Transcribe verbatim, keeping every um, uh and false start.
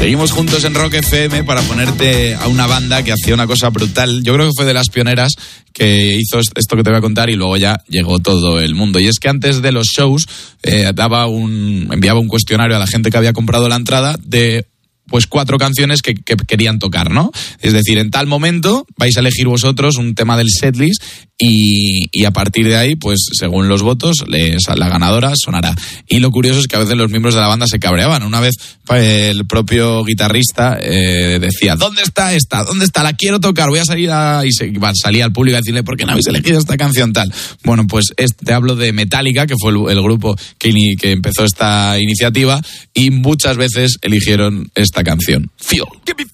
Seguimos juntos en Rock F M para ponerte a una banda que hacía una cosa brutal. Yo creo que fue de las pioneras que hizo esto que te voy a contar y luego ya llegó todo el mundo. Y es que antes de los shows eh, daba un, enviaba un cuestionario a la gente que había comprado la entrada de pues cuatro canciones que, que querían tocar, ¿no? Es decir, en tal momento vais a elegir vosotros un tema del setlist y, y a partir de ahí, pues según los votos, les, la ganadora sonará. Y lo curioso es que a veces los miembros de la banda se cabreaban. Una vez el propio guitarrista eh, decía, ¿dónde está esta? ¿Dónde está? La quiero tocar, voy a salir a... Y se, salía al público a decirle, ¿por qué no habéis elegido esta canción tal? Bueno, pues este, te hablo de Metallica, que fue el, el grupo que, in, que empezó esta iniciativa, y muchas veces eligieron esta canción. Fuel. Give me